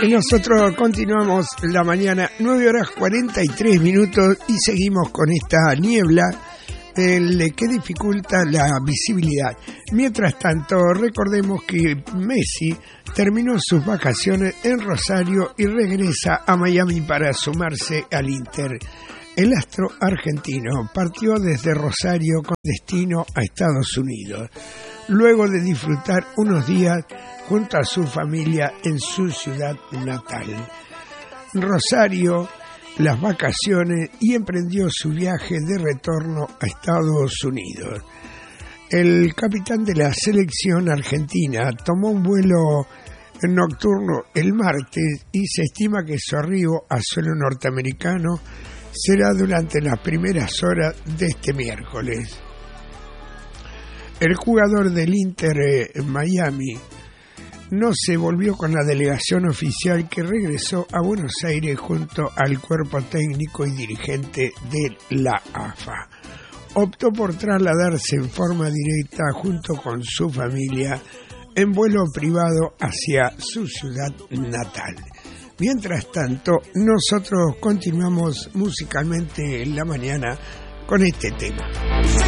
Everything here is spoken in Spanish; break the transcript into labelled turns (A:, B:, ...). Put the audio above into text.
A: Y nosotros continuamos la mañana, 9:43 y seguimos con esta niebla que dificulta la visibilidad. Mientras tanto, recordemos que Messi terminó sus vacaciones en Rosario y regresa a Miami para sumarse al Inter. El astro argentino partió desde Rosario con destino a Estados Unidos, luego de disfrutar unos días junto a su familia en su ciudad natal. Rosario, las vacaciones, y emprendió su viaje de retorno a Estados Unidos. El capitán de la selección argentina tomó un vuelo nocturno el martes y se estima que su arribo a suelo norteamericano será durante las primeras horas de este miércoles. El jugador del Inter Miami no se volvió con la delegación oficial que regresó a Buenos Aires junto al cuerpo técnico y dirigente de la AFA. Optó por trasladarse en forma directa junto con su familia en vuelo privado hacia su ciudad natal. Mientras tanto, nosotros continuamos musicalmente en la mañana con este tema.